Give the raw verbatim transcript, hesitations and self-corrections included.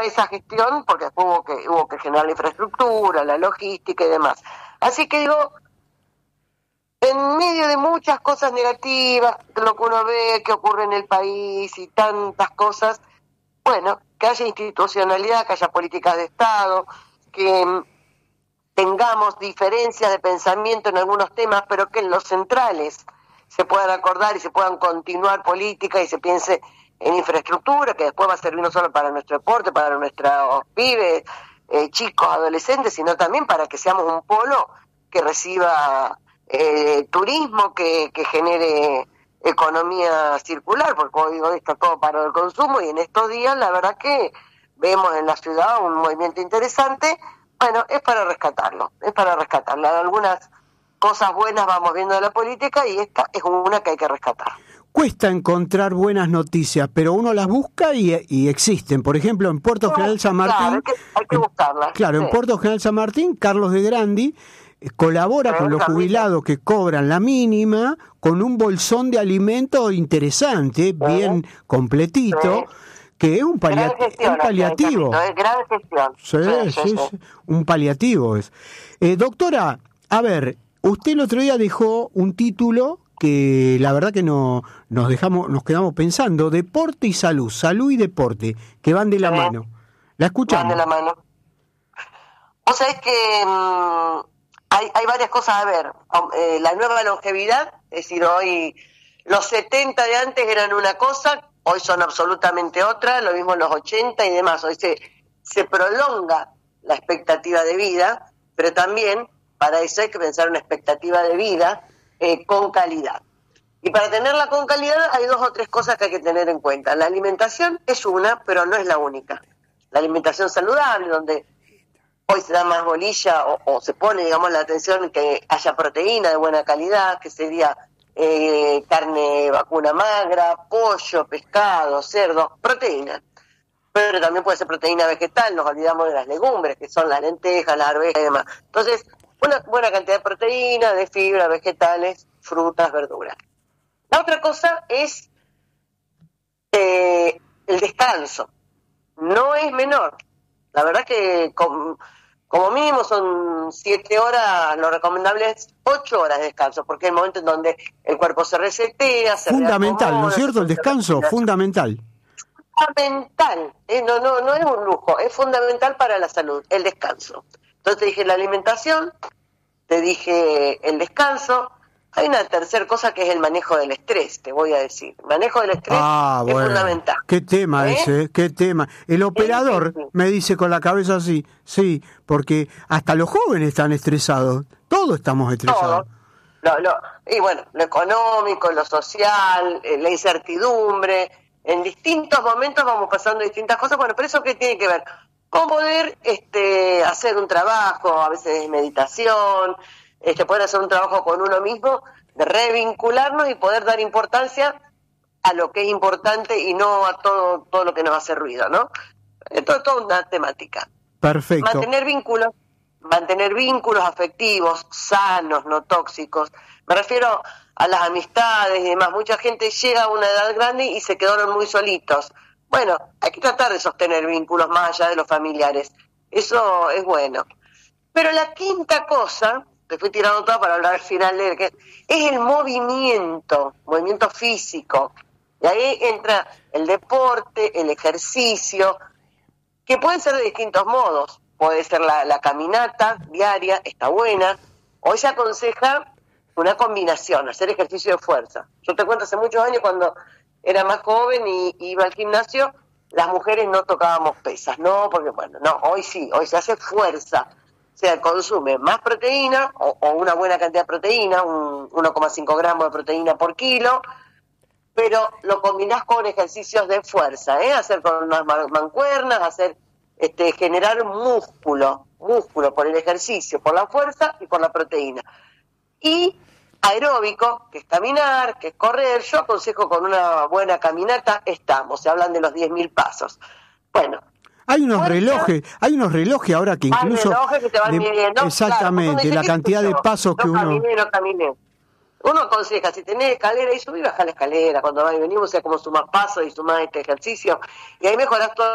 esa gestión, porque después hubo que, hubo que generar la infraestructura, la logística y demás. Así que digo, en medio de muchas cosas negativas, lo que uno ve que ocurre en el país y tantas cosas, bueno, que haya institucionalidad, que haya políticas de Estado, que mm, tengamos diferencias de pensamiento en algunos temas, pero que en los centrales se puedan acordar y se puedan continuar políticas y se piense en infraestructura, que después va a servir no solo para nuestro deporte, para nuestros pibes, eh, chicos, adolescentes, sino también para que seamos un polo que reciba eh, turismo, que, que genere economía circular, porque hoy, hoy está todo para el consumo y en estos días la verdad que vemos en la ciudad un movimiento interesante. Bueno, es para rescatarlo, es para rescatarlo. Algunas cosas buenas vamos viendo de la política y esta es una que hay que rescatar. Cuesta encontrar buenas noticias, pero uno las busca y, y existen. Por ejemplo, en Puerto General San Martín... Claro, hay que, hay que buscarlas. Claro, sí. En Puerto General San Martín, Carlos de Grandi eh, colabora sí, con los jubilados que cobran la mínima con un bolsón de alimento interesante, sí. bien completito, sí. que es un, palia- gestión, un paliativo. Capito, es gran gestión. Sí, sí, sí, sí. sí, un paliativo es. Eh, doctora, a ver, usted el otro día dejó un título que la verdad que no nos dejamos, nos quedamos pensando, deporte y salud, salud y deporte, que van de la sí. mano. ¿La escuchamos? Van de la mano. O sea, es que mmm, hay, hay varias cosas a ver. Eh, la nueva longevidad, es decir, hoy los setenta de antes eran una cosa, hoy son absolutamente otra, lo mismo los ochenta y demás. Hoy se, se prolonga la expectativa de vida, pero también para eso hay que pensar una expectativa de vida Eh, con calidad. Y para tenerla con calidad hay dos o tres cosas que hay que tener en cuenta. La alimentación es una, pero no es la única. La alimentación saludable, donde hoy se da más bolilla o, o se pone, digamos, la atención que haya proteína de buena calidad, que sería eh, carne vacuna magra, pollo, pescado, cerdo, proteína. Pero también puede ser proteína vegetal, nos olvidamos de las legumbres, que son las lentejas, las arvejas y demás. Entonces, una buena cantidad de proteína, de fibra, vegetales, frutas, verduras. La otra cosa es eh, el descanso. No es menor. La verdad que com, como mínimo son siete horas, lo recomendable es ocho horas de descanso, porque es el momento en donde el cuerpo se resetea, se fundamental, reacomoda, ¿no es cierto? El descanso, fundamental. Fundamental, eh, no, no, no es un lujo, es fundamental para la salud, el descanso. Entonces te dije la alimentación, te dije el descanso. Hay una tercera cosa que es el manejo del estrés, te voy a decir. El manejo del estrés ah, es bueno. fundamental. ¿Qué tema ¿Eh? ese? ¿Qué tema? El operador sí, sí, sí. me dice con la cabeza así, sí, porque hasta los jóvenes están estresados, todos estamos estresados. Todo. Lo, lo, y bueno, lo económico, lo social, eh, la incertidumbre, en distintos momentos vamos pasando distintas cosas. Bueno, pero eso ¿qué tiene que ver? Con poder este, hacer un trabajo, a veces de meditación, este, poder hacer un trabajo con uno mismo, de revincularnos y poder dar importancia a lo que es importante y no a todo todo lo que nos hace ruido, ¿no? Esto es toda una temática. Perfecto. Mantener vínculos, mantener vínculos afectivos, sanos, no tóxicos. Me refiero a las amistades y demás. Mucha gente llega a una edad grande y se quedaron muy solitos. Bueno, hay que tratar de sostener vínculos más allá de los familiares. Eso es bueno. Pero la quinta cosa, te fui tirando toda para hablar al final de que es el movimiento, movimiento físico. Y ahí entra el deporte, el ejercicio, que pueden ser de distintos modos. Puede ser la, la caminata diaria, está buena. Hoy se aconseja una combinación, hacer ejercicio de fuerza. Yo te cuento, hace muchos años cuando era más joven y iba al gimnasio, las mujeres no tocábamos pesas, no, porque bueno, no, hoy sí, hoy se hace fuerza, o sea, consume más proteína o, o una buena cantidad de proteína, un uno coma cinco gramos de proteína por kilo, pero lo combinás con ejercicios de fuerza, ¿eh? Hacer con unas mancuernas, hacer, este, generar músculo, músculo por el ejercicio, por la fuerza y por la proteína. Y aeróbico, que es caminar, que es correr. Yo aconsejo con una buena caminata, estamos, se hablan de los diez mil pasos. Bueno. Hay unos fuerza, relojes, hay unos relojes ahora que incluso... Hay relojes que te van de, midiendo. exactamente, claro, la cantidad de pasos que no uno... Caminé, no caminé. Uno aconseja, si tenés escalera, y subí, baja la escalera, cuando vas y venimos, o sea, como sumás pasos y sumás este ejercicio, y ahí mejorás todo